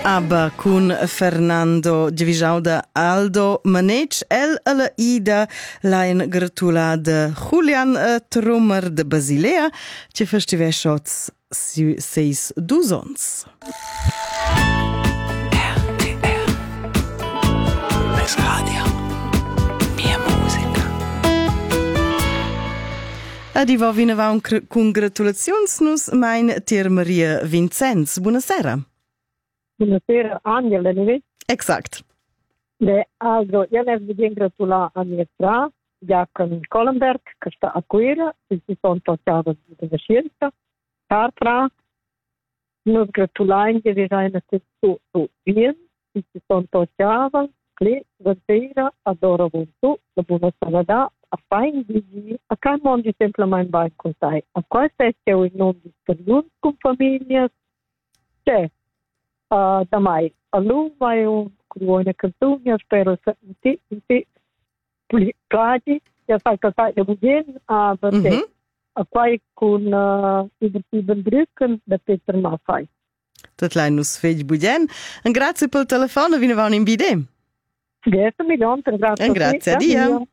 Abba con Fernando Gevijau da Aldo Manec, el a la Ida l'ain gratulada Julian Trummer de Basilea, che festiveschots 6 ons. RTR Mes Radio Mia Musica. Adivo vinavau congratulazions nus mein Tier Maria Vincenz. Buonasera. Buonasera, Angela, ne vedi? Exakt. Also, io ne voglio gratulare a mia fra, Jacob Kollenberg, che sta a Quera, e si sono toccati della scienza. Carfra, noi gratulare che vi sono tutto bien, e si sono toccati, che buonasera, adoro tu, la buona strada, a fine di a che mondo semplicemente vai con te. A questo è che io non discordo con famiglie, c'è. Da mai a lui vai una canzone, spero che ti piaci, ya sai che sai da bugen a perché a quai con i Brücken da Peter Maffei. Tot lein nus fegli bugen. Grazie pel telefono, vi ne va un invide. Grazie mille, grazie. Grazie a Dio.